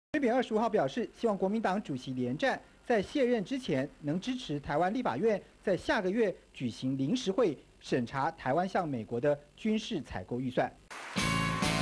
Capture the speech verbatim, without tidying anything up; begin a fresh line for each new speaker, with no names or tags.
崔扁二十五号表示，希望国民党主席连战在卸任之前，能支持台湾立法院在下个月举行临时会，审查台湾向美国的军事采购预算。